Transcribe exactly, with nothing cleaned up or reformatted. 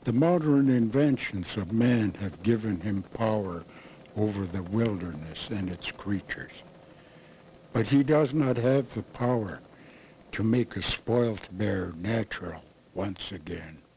The modern inventions of man have given him power over the wilderness and its creatures. But he does not have the power to make a spoilt bear natural once again.